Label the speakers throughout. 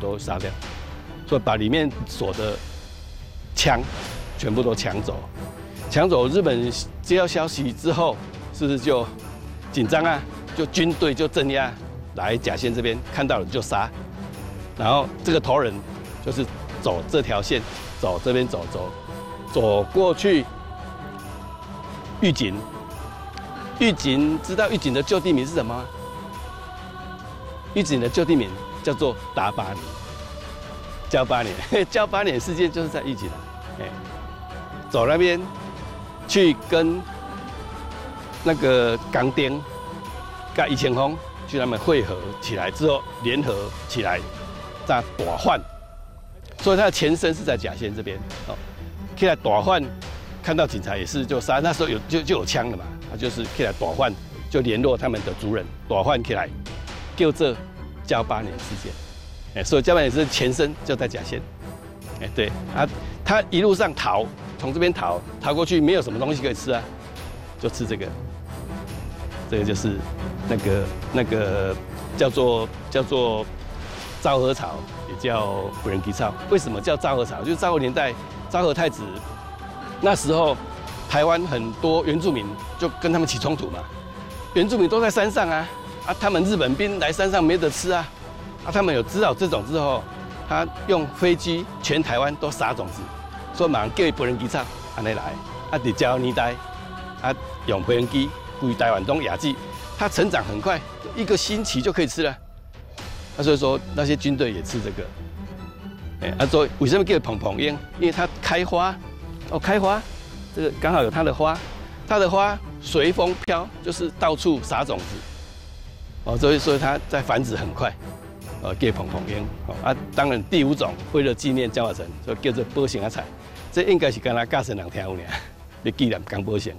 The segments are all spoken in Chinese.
Speaker 1: 都杀掉，所以把里面锁的枪全部都抢走。抢走，日本接到消息之后，是不是就紧张啊？就军队就镇压，来甲县这边看到了就杀。然后这个头人就是走这条线，走这边走过去玉井。玉井知道玉井的旧地名是什么吗？玉井的旧地名叫做达巴年，交八年，交八年事件就是在玉井啊。走那边去跟那个港丁、跟一千峰去他们会合起来之后，联合起来在大换，所以它的前身是在甲县这边哦。起来大换，看到警察也是就杀，那时候就有枪了嘛。他就是起来大换，就联络他们的族人，大换起来，叫这交八年事件。所以交八年事件前身就在甲县。对啊，他一路上逃，从这边逃过去，没有什么东西可以吃啊，就吃这个。这个就是那个叫做昭和草，也叫不人吉草。为什么叫昭和草？就是昭和年代，昭和太子那时候。台湾很多原住民就跟他们起冲突嘛，原住民都在山上啊，他们日本兵来山上没得吃啊，他们有知道这种之后，他用飞机全台湾都撒种子，所以马上叫无人机草安尼来，伫礁泥带，用无人机归台湾东亚季，它成长很快，1个星期就可以吃了，所以说那些军队也吃这个，所以为什么叫蓬蓬烟？因为它开花，开花。这个刚好有它的花，它的花随风飘，就是到处撒种子，所以它在繁殖很快，叫蓬蓬烟。当然第5种为了纪念江华城，所以叫做宝成菜，这应该是跟他嘉诚人听有呢，要纪念江宝成。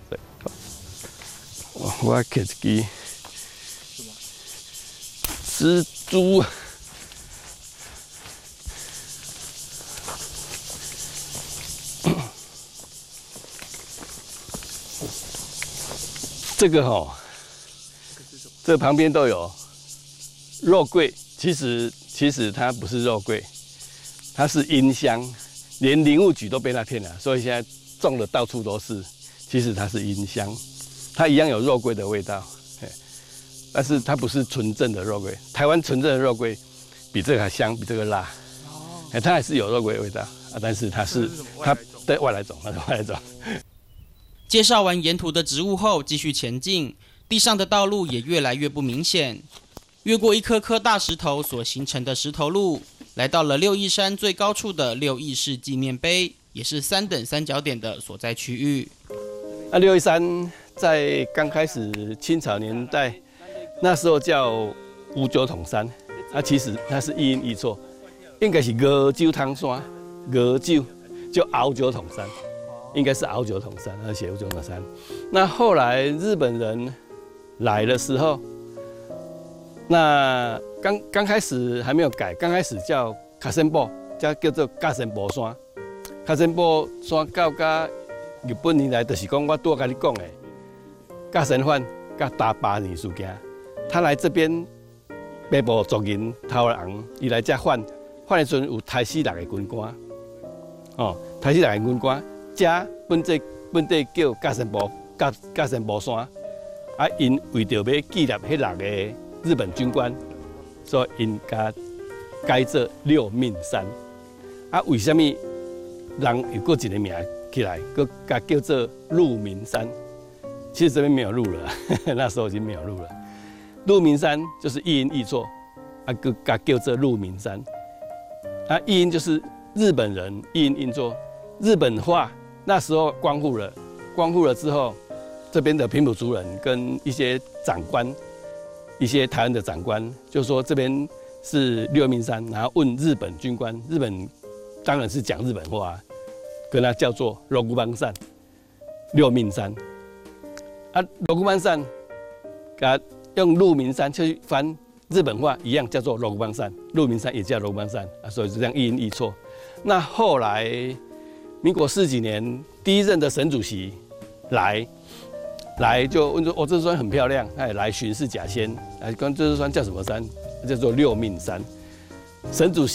Speaker 1: 我摕一支蜘蛛。这个这个旁边都有肉桂，其实它不是肉桂，它是音香，连林务局都被它骗了，所以现在种的到处都是。其实它是音香，它一样有肉桂的味道，但是它不是纯正的肉桂。台湾纯正的肉桂比这个还香，比这个辣，它还是有肉桂的味道但是它对外来种，它是外来种。
Speaker 2: 介绍完沿途的植物后，继续前进，地上的道路也越来越不明显。越过一颗颗大石头所形成的石头路，来到了六义山最高处的六义士纪念碑，也是3等三角点的所在区域。
Speaker 1: 六义山在刚开始清朝年代，那时候叫五九统山，其实它是一音一错，应该是五九汤山，五九就鳌九统山。应该是鳌九统山，他写鳌九统山。那后来日本人来的时候，那刚开始还没有改，刚开始叫卡森堡，叫做加森堡山。卡森堡山到日本年来，就是讲我多跟你讲的，加森藩跟大巴年事件，他来这边北部族人头人，伊来这换的时阵有台西6个军官，台西6个军官。这本地叫加森堡山，因为着要纪念迄6个日本军官，所以因改做六命山。为什么人有过一个名起来，佮叫做鹿鸣山？其实这边没有鹿了，那时候已经没有鹿了。鹿鸣山就是一音一错，佮叫做鹿鸣山。一音就是日本人一音一错，日本话。那时候光复了之后，这边的平埔族人跟一些长官，一些台湾的长官，就说这边是六命山，然后问日本军官，日本当然是讲日本话，跟他叫做罗古邦山，六命山。罗古邦山，用鹿鸣山去翻日本话一样叫做罗古邦山，鹿鸣山也叫罗古邦山所以就这样一音一错。那后来。民国40几年，第1任的省主席来就问说：“这座山很漂亮。”他也来巡视甲仙，讲这座山叫什么山？叫做六命山。 神主